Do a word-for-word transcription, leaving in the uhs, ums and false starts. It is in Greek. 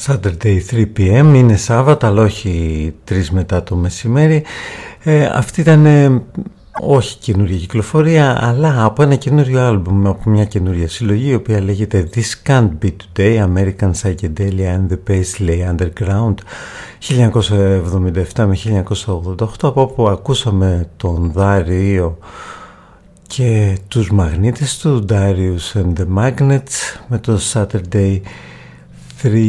Saturday three πι εμ, είναι Σάββατο αλλά όχι τρεις μετά το μεσημέρι. ε, Αυτή ήταν ε, όχι καινούργια κυκλοφορία, αλλά από ένα καινούριο άλμπουμ, από μια καινούργια συλλογή η οποία λέγεται This Can't Be Today, American Psychedelia and the Paisley Underground χίλια εννιακόσια εβδομήντα επτά με χίλια εννιακόσια ογδόντα οκτώ, από όπου ακούσαμε τον Δάριο και τους μαγνήτες του, Darius and the Magnets, με το Saturday three